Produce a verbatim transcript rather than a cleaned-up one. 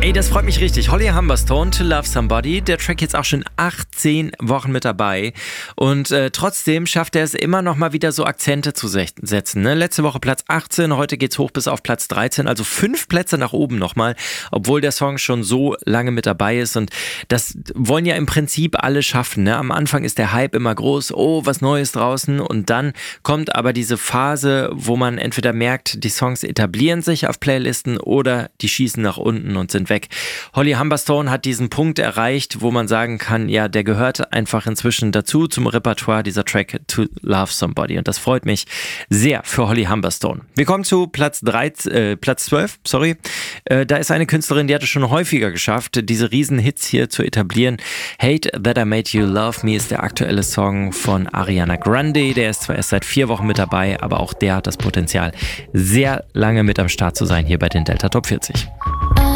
Ey, das freut mich richtig. Holly Humberstone, To Love Somebody. Der Track jetzt auch schon achtzehn Wochen mit dabei. Und äh, trotzdem schafft er es immer noch mal wieder so Akzente zu setzen. Ne? Letzte Woche Platz achtzehn, heute geht's hoch bis auf Platz dreizehn. Also fünf Plätze nach oben nochmal, obwohl der Song schon so lange mit dabei ist. Und das wollen ja im Prinzip alle schaffen. Ne? Am Anfang ist der Hype immer groß. Oh, was Neues draußen. Und dann kommt aber diese Phase, wo man entweder merkt, die Songs etablieren sich auf Playlisten oder die schießen nach unten und sind weg. Holly Humberstone hat diesen Punkt erreicht, wo man sagen kann, ja, der gehört einfach inzwischen dazu, zum Repertoire, dieser Track To Love Somebody. Und das freut mich sehr für Holly Humberstone. Wir kommen zu Platz dreizehn, äh, Platz zwölf, sorry. Äh, da ist eine Künstlerin, die hat es schon häufiger geschafft, diese Riesenhits hier zu etablieren. Hate That I Made You Love Me ist der aktuelle Song von Ariana Grande. Der ist zwar erst seit vier Wochen mit dabei, aber auch der hat das Potenzial, sehr lange mit am Start zu sein hier bei den Delta Top vierzig.